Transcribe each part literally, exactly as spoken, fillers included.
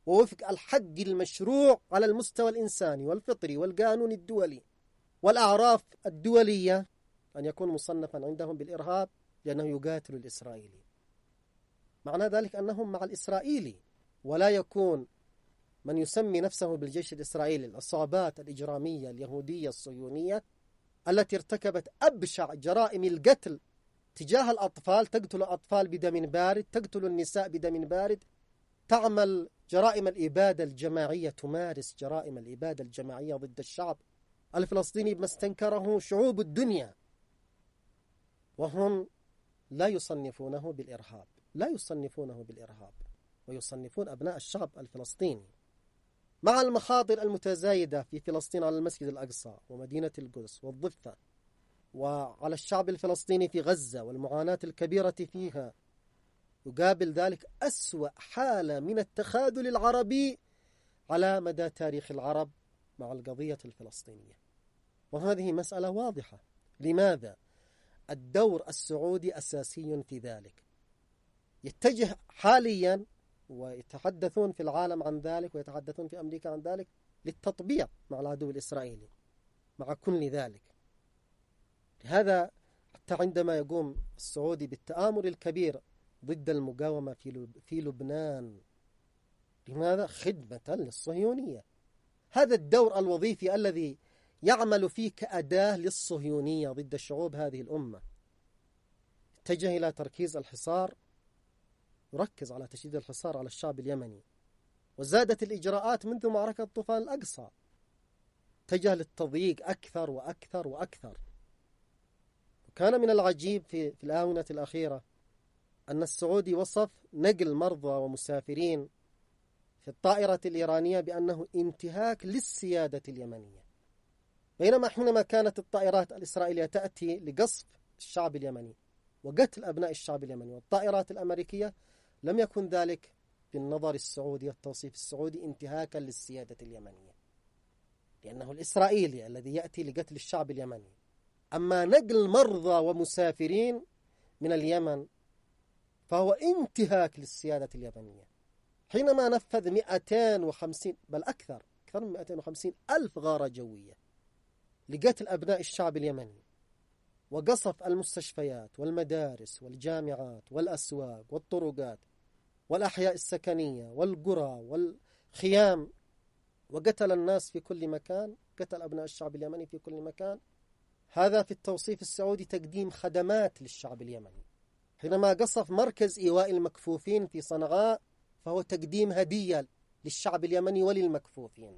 ووفق الحق المشروع على المستوى الإنساني والفطري والقانون الدولي والأعراف الدولية، أن يكون مصنفا عندهم بالإرهاب لأنه يقاتل الإسرائيلي. معنى ذلك أنهم مع الإسرائيلي، ولا يكون من يسمي نفسه بالجيش الإسرائيلي العصابات الإجرامية اليهودية الصهيونية التي ارتكبت أبشع جرائم القتل تجاه الأطفال، تقتل الأطفال بدم بارد، تقتل النساء بدم بارد، تعمل جرائم الإبادة الجماعية، تمارس جرائم الإبادة الجماعية ضد الشعب الفلسطيني بما استنكره شعوب الدنيا، وهم لا يصنفونه بالإرهاب، لا يصنفونه بالإرهاب ويصنفون أبناء الشعب الفلسطيني مع المخاطر المتزايدة في فلسطين على المسجد الأقصى ومدينة القدس والضفة، وعلى الشعب الفلسطيني في غزة والمعاناة الكبيرة فيها. يقابل ذلك أسوأ حالة من التخاذل العربي على مدى تاريخ العرب مع القضية الفلسطينية، وهذه مسألة واضحة. لماذا؟ الدور السعودي أساسي في ذلك. يتجه حاليا ويتحدثون في العالم عن ذلك، ويتحدثون في أمريكا عن ذلك، للتطبيع مع العدو الإسرائيلي مع كل ذلك. لهذا حتى عندما يقوم السعودي بالتآمر الكبير ضد المقاومة في في لبنان، لماذا؟ خدمة للصهيونية. هذا الدور الوظيفي الذي يعمل فيه كأداة للصهيونية ضد شعوب هذه الأمة. اتجه إلى تركيز الحصار، يركز على تشديد الحصار على الشعب اليمني، وزادت الإجراءات منذ معركة طوفان الأقصى، اتجه للتضييق أكثر وأكثر وأكثر. وكان من العجيب في, في الآونة الأخيرة أن السعودي وصف نقل مرضى ومسافرين في الطائرة الإيرانية بأنه انتهاك للسيادة اليمنية، بينما حينما كانت الطائرات الإسرائيلية تأتي لقصف الشعب اليمني وقتل أبناء الشعب اليمني، والطائرات الأمريكية لم يكن ذلك بالنظر السعودي والتوصيف السعودي انتهاكا للسيادة اليمنية، لأنه الإسرائيلي الذي يأتي لقتل الشعب اليمني. أما نقل مرضى ومسافرين من اليمن فهو انتهاك للسيادة اليمنية. حينما نفذ مئتين وخمسين بل أكثر أكثر من مئتين وخمسين ألف غارة جوية لقتل أبناء الشعب اليمني، وقصف المستشفيات والمدارس والجامعات والأسواق والطرقات والأحياء السكنية والقرى والخيام، وقتل الناس في كل مكان، قتل أبناء الشعب اليمني في كل مكان. هذا في التوصيف السعودي تقديم خدمات للشعب اليمني. حينما قصف مركز إيواء المكفوفين في صنعاء فهو تقديم هدية للشعب اليمني وللمكفوفين.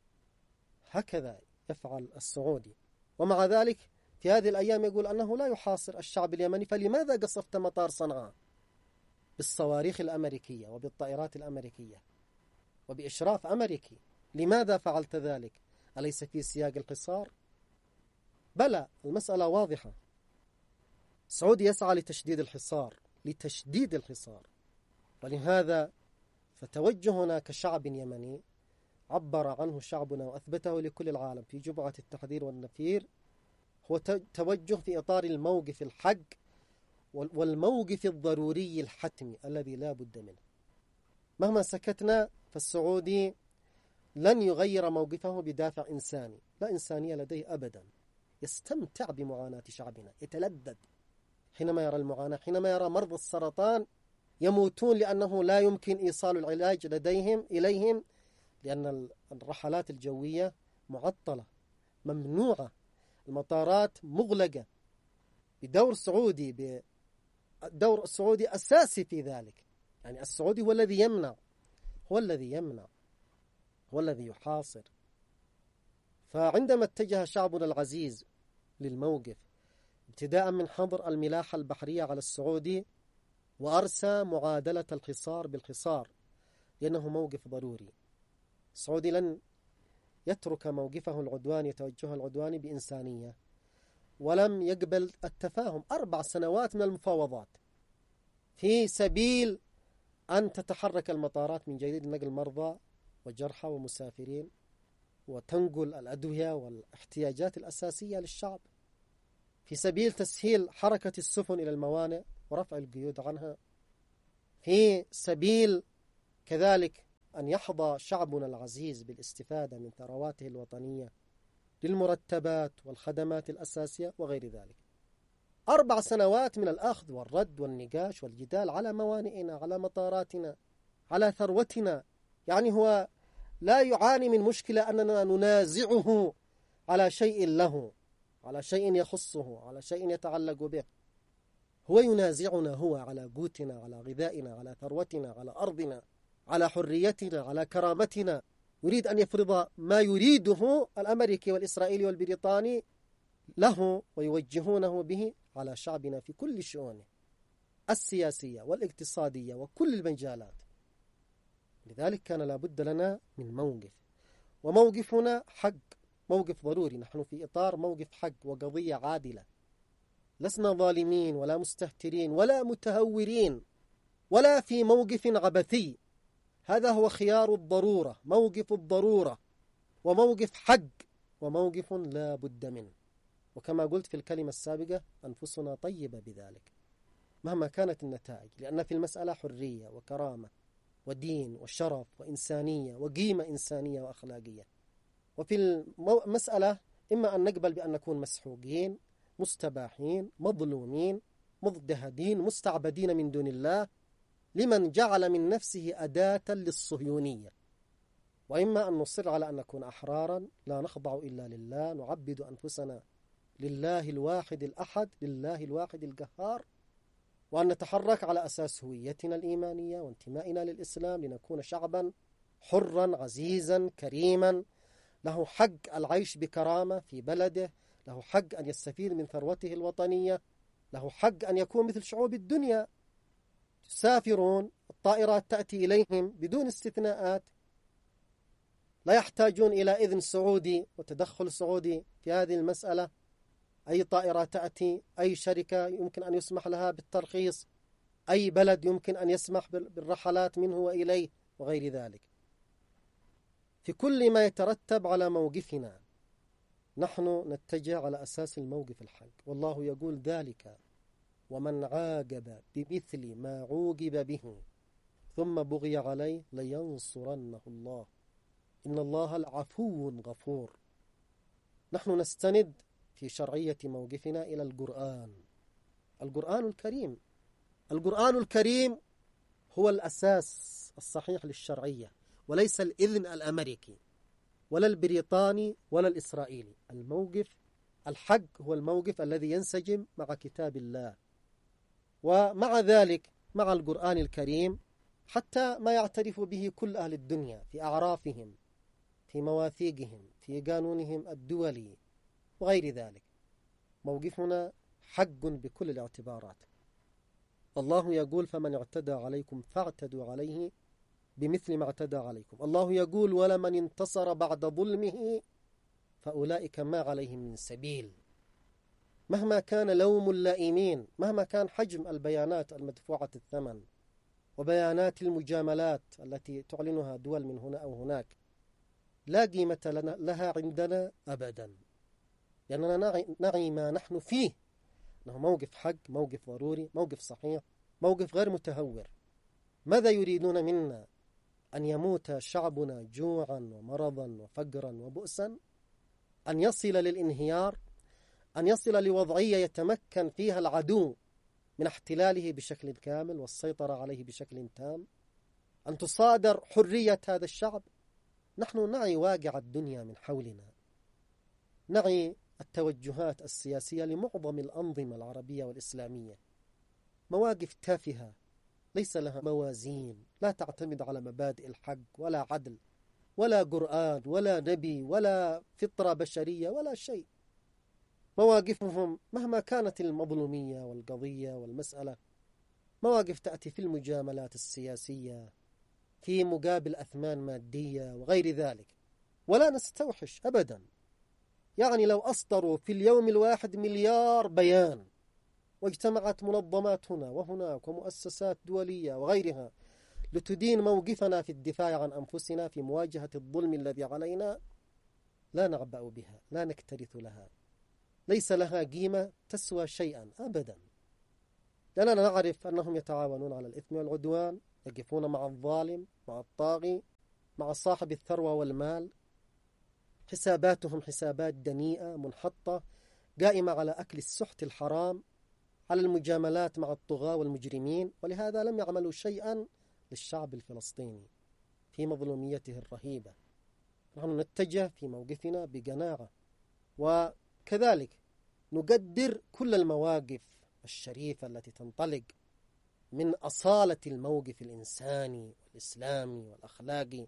هكذا يفعل السعودي. ومع ذلك في هذه الأيام يقول أنه لا يحاصر الشعب اليمني، فلماذا قصفت مطار صنعاء بالصواريخ الأمريكية وبالطائرات الأمريكية وبإشراف أمريكي؟ لماذا فعلت ذلك؟ أليس في سياق الحصار؟ بلى، المسألة واضحة. السعودي يسعى لتشديد الحصار لتشديد الحصار ولهذا فتوجهنا كشعب يمني عبر عنه شعبنا وأثبته لكل العالم في جبعة التحذير والنفير، هو توجه في إطار الموقف الحق والموقف الضروري الحتمي الذي لا بد منه. مهما سكتنا فالسعودي لن يغير موقفه بدافع إنساني، لا إنسانية لديه أبدا. يستمتع بمعاناة شعبنا، يتلذذ حينما يرى المعاناة، حينما يرى مرضى السرطان يموتون لأنه لا يمكن إيصال العلاج لديهم إليهم، لأن الرحلات الجوية معطلة ممنوعة، المطارات مغلقة. بدور سعودي بدور السعودي أساسي في ذلك، يعني السعودي هو الذي يمنع هو الذي يمنع هو الذي يحاصر. فعندما اتجه شعبنا العزيز للموقف ابتداء من حظر الملاحة البحرية على السعودي وأرسى معادلة الحصار بالحصار لأنه موقف ضروري، السعودي لن يترك موقفه العدواني توجهه العدواني بإنسانية، ولم يقبل التفاهم. أربع سنوات من المفاوضات في سبيل أن تتحرك المطارات من جديد لنقل مرضى وجرحى ومسافرين وتنقل الأدوية والاحتياجات الأساسية للشعب، في سبيل تسهيل حركة السفن إلى الموانئ ورفع القيود عنها، في سبيل كذلك أن يحظى شعبنا العزيز بالاستفادة من ثرواته الوطنية للمرتبات والخدمات الأساسية وغير ذلك. أربع سنوات من الأخذ والرد والنقاش والجدال على موانئنا، على مطاراتنا، على ثروتنا. يعني هو لا يعاني من مشكلة أننا ننازعه على شيء له، على شيء يخصه، على شيء يتعلق به. هو ينازعنا هو على قوتنا، على غذائنا، على ثروتنا، على أرضنا، على حريتنا، على كرامتنا. يريد أن يفرض ما يريده الأمريكي والإسرائيلي والبريطاني له ويوجهونه به على شعبنا في كل شؤونه السياسية والاقتصادية وكل المجالات. لذلك كان لابد لنا من موقف، وموقفنا حق، موقف ضروري. نحن في إطار موقف حق وقضية عادلة، لسنا ظالمين ولا مستهترين ولا متهورين ولا في موقف عبثي. هذا هو خيار الضرورة، موقف الضرورة، وموقف حق، وموقف لا بد منه. وكما قلت في الكلمة السابقة، أنفسنا طيبة بذلك مهما كانت النتائج، لأن في المسألة حرية وكرامة ودين وشرف وإنسانية وقيمة إنسانية وأخلاقية. وفي المسألة إما أن نقبل بأن نكون مسحوقين، مستباحين، مظلومين، مضطهدين، مستعبدين من دون الله لمن جعل من نفسه أداة للصهيونية، وإما أن نصر على أن نكون أحرارا لا نخضع إلا لله، نعبد أنفسنا لله الواحد الأحد، لله الواحد القهار، وأن نتحرك على أساس هويتنا الإيمانية وانتمائنا للإسلام لنكون شعبا حرا عزيزا كريما له حق العيش بكرامة في بلده، له حق أن يستفيد من ثروته الوطنية، له حق أن يكون مثل شعوب الدنيا، يسافرون، الطائرات تأتي إليهم بدون استثناءات، لا يحتاجون إلى إذن سعودي وتدخل سعودي في هذه المسألة. أي طائرة تأتي، أي شركة يمكن أن يسمح لها بالترخيص، أي بلد يمكن أن يسمح بالرحلات منه وإليه وغير ذلك. في كل ما يترتب على موقفنا نحن نتجه على أساس الموقف الحق، والله يقول ذلك: ومن عاقب بمثل ما عوقب به ثم بغي عليه لينصرنه الله إن الله العفو غفور. نحن نستند في شرعية موقفنا إلى القرآن، القرآن الكريم. القرآن الكريم هو الأساس الصحيح للشرعية، وليس الإذن الأمريكي ولا البريطاني ولا الإسرائيلي. الموقف الحق هو الموقف الذي ينسجم مع كتاب الله، ومع ذلك مع القرآن الكريم، حتى ما يعترف به كل أهل الدنيا في أعرافهم، في مواثيقهم، في قانونهم الدولي وغير ذلك. موقفنا حق بكل الاعتبارات. الله يقول: فمن اعتدى عليكم فاعتدوا عليه بمثل ما اعتدى عليكم. الله يقول: ولمن انتصر بعد ظلمه فأولئك ما عليهم من سبيل. مهما كان لوم اللائمين، مهما كان حجم البيانات المدفوعة الثمن وبيانات المجاملات التي تعلنها دول من هنا أو هناك، لا قيمة لنا لها عندنا أبدا، لأننا نعي, نعي ما نحن فيه، أنه موقف حق، موقف ضروري، موقف صحيح، موقف غير متهور. ماذا يريدون منا؟ أن يموت شعبنا جوعا ومرضا وفقرا وبؤسا؟ أن يصل للانهيار؟ أن يصل لوضعية يتمكن فيها العدو من احتلاله بشكل كامل والسيطرة عليه بشكل تام؟ أن تصادر حرية هذا الشعب؟ نحن نعي واقع الدنيا من حولنا، نعي التوجهات السياسية لمعظم الأنظمة العربية والإسلامية، مواقف تافهة ليس لها موازين، لا تعتمد على مبادئ الحق ولا عدل ولا قرآن ولا نبي ولا فطرة بشرية ولا شيء. مواقفهم مهما كانت المظلومية والقضية والمسألة، مواقف تأتي في المجاملات السياسية، في مقابل أثمان مادية وغير ذلك، ولا نستوحش أبدا. يعني لو أصدروا في اليوم الواحد مليار بيان، واجتمعت منظمات هنا وهناك ومؤسسات دولية وغيرها لتدين موقفنا في الدفاع عن أنفسنا في مواجهة الظلم الذي علينا، لا نعبأ بها، لا نكترث لها، ليس لها قيمة تسوى شيئا أبدا، لأننا نعرف أنهم يتعاونون على الإثم والعدوان، يقفون مع الظالم مع الطاغي مع صاحب الثروة والمال، حساباتهم حسابات دنيئة منحطة قائمة على أكل السحت الحرام، على المجاملات مع الطغاة والمجرمين، ولهذا لم يعملوا شيئا للشعب الفلسطيني في مظلوميته الرهيبة. نحن نتجه في موقفنا بقناعة، وكذلك نقدر كل المواقف الشريفة التي تنطلق من أصالة الموقف الإنساني والإسلامي والأخلاقي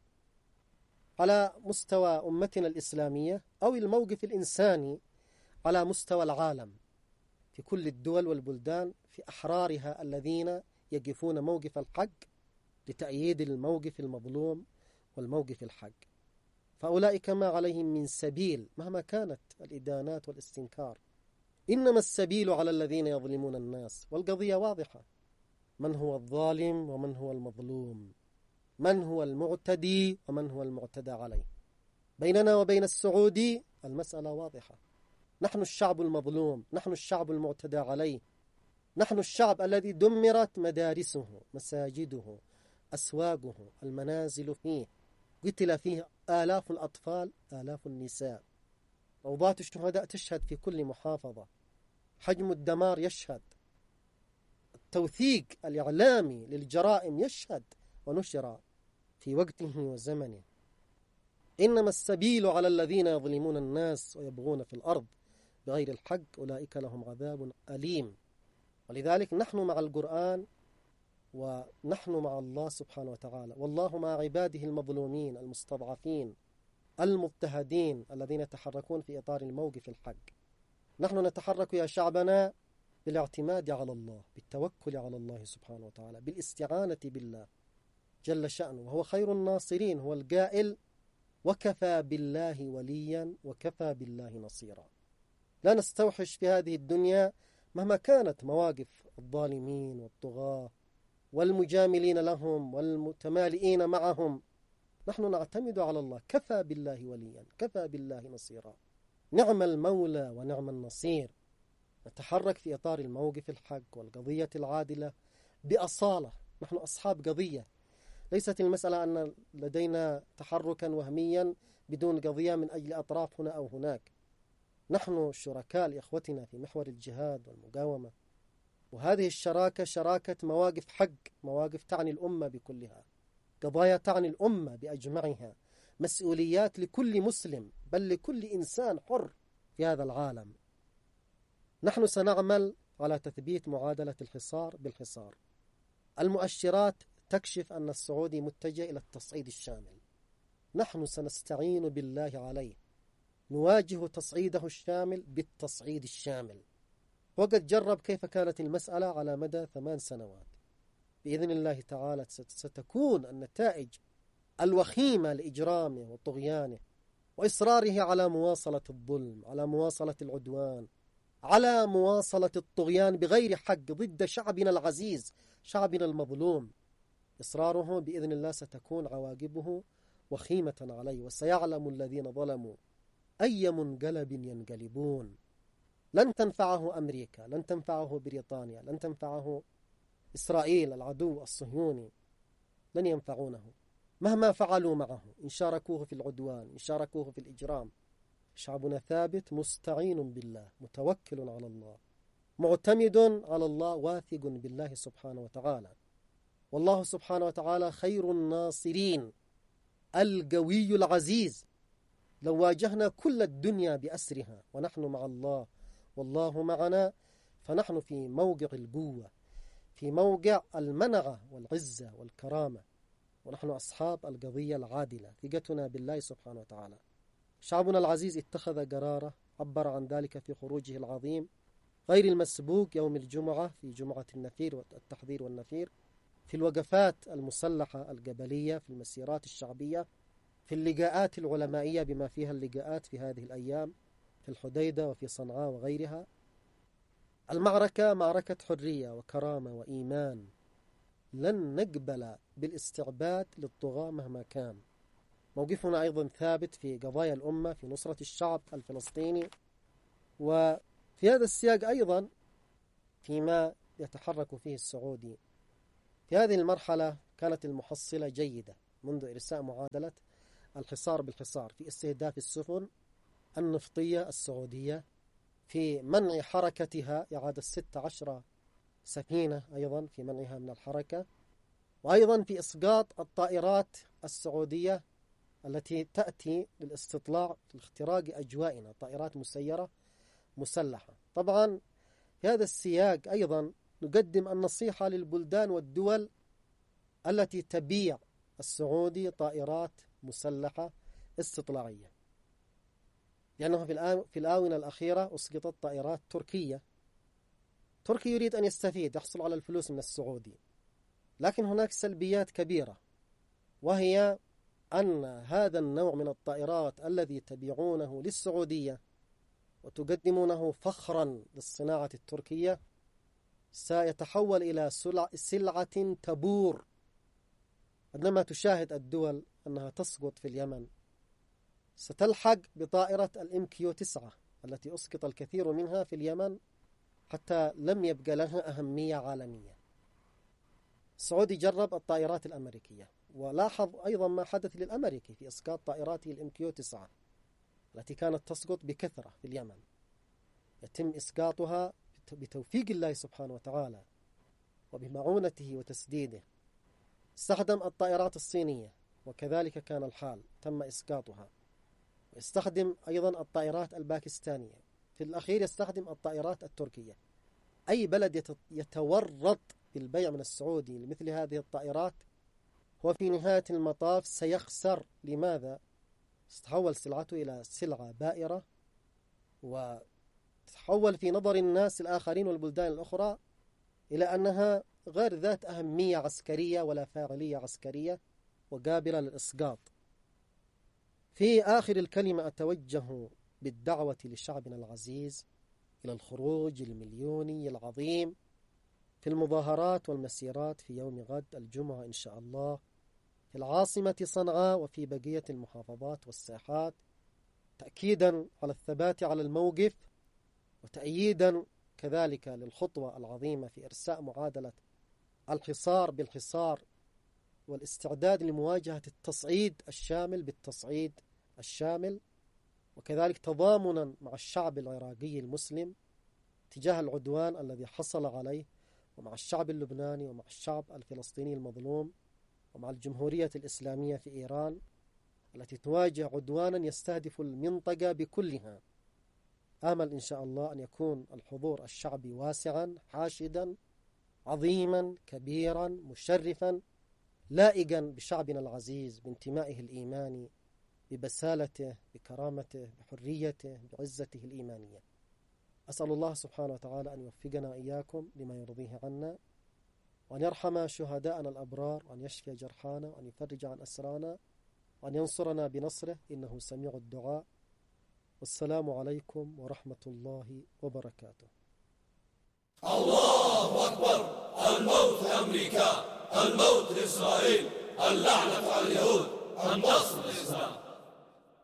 على مستوى أمتنا الإسلامية، أو الموقف الإنساني على مستوى العالم في كل الدول والبلدان، في أحرارها الذين يقفون موقف الحق لتأييد الموقف المظلوم والموقف الحق. فأولئك ما عليهم من سبيل مهما كانت الإدانات والاستنكار، إنما السبيل على الذين يظلمون الناس. والقضية واضحة: من هو الظالم ومن هو المظلوم، من هو المعتدي ومن هو المعتدى عليه. بيننا وبين السعودي المسألة واضحة: نحن الشعب المظلوم، نحن الشعب المعتدى عليه، نحن الشعب الذي دمرت مدارسه، مساجده، أسواقه، المنازل فيه، قتل فيه آلاف الأطفال، آلاف النساء، روضات الشهداء تشهد في كل محافظة، حجم الدمار يشهد، التوثيق الإعلامي للجرائم يشهد ونشر في وقته وزمنه. إنما السبيل على الذين يظلمون الناس ويبغون في الأرض بغير الحق، أولئك لهم عذاب أليم. ولذلك نحن مع القرآن ونحن مع الله سبحانه وتعالى، والله مع عباده المظلومين المستضعفين المضطهدين الذين يتحركون في إطار الموقف الحق. نحن نتحرك يا شعبنا بالاعتماد على الله، بالتوكل على الله سبحانه وتعالى، بالاستعانة بالله جل شأنه، وهو خير الناصرين. هو القائل: وكفى بالله وليا وكفى بالله نصيرا. لا نستوحش في هذه الدنيا مهما كانت مواقف الظالمين والطغاة والمجاملين لهم والمتمالئين معهم، نحن نعتمد على الله. كفى بالله وليا كفى بالله نصيرا، نعم المولى ونعم النصير. نتحرك في إطار الموقف الحق والقضية العادلة بأصالة. نحن أصحاب قضية، ليست المسألة أن لدينا تحركا وهميا بدون قضية من أجل أطراف هنا أو هناك. نحن شركاء لإخوتنا في محور الجهاد والمقاومة، وهذه الشراكة شراكة مواقف حق، مواقف تعني الأمة بكلها، قضايا تعني الأمة بأجمعها، مسؤوليات لكل مسلم بل لكل إنسان حر في هذا العالم. نحن سنعمل على تثبيت معادلة الحصار بالحصار. المؤشرات تكشف أن السعودي متجه إلى التصعيد الشامل. نحن سنستعين بالله عليه، نواجه تصعيده الشامل بالتصعيد الشامل. وقد جرب كيف كانت المسألة على مدى ثمان سنوات. بإذن الله تعالى ستكون النتائج الوخيمة لإجرامه وطغيانه وإصراره على مواصلة الظلم، على مواصلة العدوان، على مواصلة الطغيان بغير حق ضد شعبنا العزيز، شعبنا المظلوم. إصراره بإذن الله ستكون عواقبه وخيمة عليه، وسيعلم الذين ظلموا أي منقلب ينقلبون. لن تنفعه أمريكا، لن تنفعه بريطانيا، لن تنفعه إسرائيل العدو الصهيوني، لن ينفعونه مهما فعلوا معه، إن شاركوه في العدوان، إن شاركوه في الإجرام. شعبنا ثابت، مستعين بالله، متوكل على الله، معتمد على الله، واثق بالله سبحانه وتعالى. والله سبحانه وتعالى خير الناصرين، القوي العزيز. لو واجهنا كل الدنيا بأسرها ونحن مع الله والله معنا، فنحن في موقع القوة، في موقع المنعة والعزة والكرامة، ونحن أصحاب القضية العادلة، ثقتنا بالله سبحانه وتعالى. شعبنا العزيز اتخذ قراره، عبر عن ذلك في خروجه العظيم غير المسبوق يوم الجمعة في جمعة النفير والتحذير والنفير، في الوقفات المسلحة القبلية، في المسيرات الشعبية، في اللقاءات العلمائية بما فيها اللقاءات في هذه الأيام في الحديدة وفي صنعاء وغيرها. المعركة معركة حرية وكرامة وإيمان. لن نقبل بالاستعباد للطغاة مهما كان. موقفنا أيضا ثابت في قضايا الأمة، في نصرة الشعب الفلسطيني. وفي هذا السياق أيضا فيما يتحرك فيه السعودي، في هذه المرحلة كانت المحصلة جيدة، منذ إرساء معادلة الحصار بالحصار في استهداف السفن النفطية السعودية، في منع حركتها، إعادة ست عشرة سفينة أيضا في منعها من الحركة، وأيضا في إسقاط الطائرات السعودية التي تأتي للاستطلاع في اختراق أجوائنا، طائرات مسيرة مسلحة. طبعا في هذا السياق أيضا نقدم النصيحة للبلدان والدول التي تبيع السعودي طائرات مسلحة استطلاعية، لأنه في الآونة الأخيرة أسقطت طائرات تركية. تركيا يريد أن يستفيد، يحصل على الفلوس من السعودي، لكن هناك سلبيات كبيرة، وهي أن هذا النوع من الطائرات الذي تبيعونه للسعودية وتقدمونه فخرا للصناعة التركية سيتحول إلى سلعة تبور. عندما تشاهد الدول أنها تسقط في اليمن، ستلحق بطائرة الام كيو تسعة التي أسقط الكثير منها في اليمن حتى لم يبقى لها أهمية عالمية. السعودي جرب الطائرات الأمريكية، ولاحظ أيضا ما حدث للأمريكي في إسقاط طائراته الام كيو تسعة التي كانت تسقط بكثرة في اليمن، يتم إسقاطها بتوفيق الله سبحانه وتعالى وبمعونته وتسديده. استخدم الطائرات الصينية وكذلك كان الحال، تم إسقاطها. ويستخدم أيضا الطائرات الباكستانية، في الأخير يستخدم الطائرات التركية. أي بلد يتورط بالبيع من السعودي لمثل هذه الطائرات هو في نهاية المطاف سيخسر. لماذا؟ ستتحول سلعته إلى سلعة بائرة، وتتحول في نظر الناس الآخرين والبلدان الأخرى إلى أنها غير ذات أهمية عسكرية ولا فاعلية عسكرية وقابلة للإسقاط. في آخر الكلمة أتوجه بالدعوة لشعبنا العزيز إلى الخروج المليوني العظيم في المظاهرات والمسيرات في يوم غد الجمعة إن شاء الله في العاصمة صنعاء وفي بقية المحافظات والساحات، تأكيدا على الثبات على الموقف، وتأييدا كذلك للخطوة العظيمة في إرساء معادلة الحصار بالحصار والاستعداد لمواجهة التصعيد الشامل بالتصعيد الشامل، وكذلك تضامنا مع الشعب العراقي المسلم تجاه العدوان الذي حصل عليه، ومع الشعب اللبناني، ومع الشعب الفلسطيني المظلوم، ومع الجمهورية الإسلامية في إيران التي تواجه عدوانا يستهدف المنطقة بكلها. آمل إن شاء الله أن يكون الحضور الشعبي واسعا حاشدا عظيما كبيرا مشرفا لائقا بشعبنا العزيز، بانتمائه الإيماني، ببسالته، بكرامته، بحريته، بعزته الإيمانية. أسأل الله سبحانه وتعالى أن يوفقنا إياكم لما يرضيه عنا، وأن يرحم شهداءنا الأبرار، وأن يشفي جرحانا، وأن يفرج عن أسرانا، وأن ينصرنا بنصره إنه سميع الدعاء. والسلام عليكم ورحمة الله وبركاته. الله أكبر. الموت لأمريكا، الموت لإسرائيل، اللعنة على اليهود، النصر للإسلام.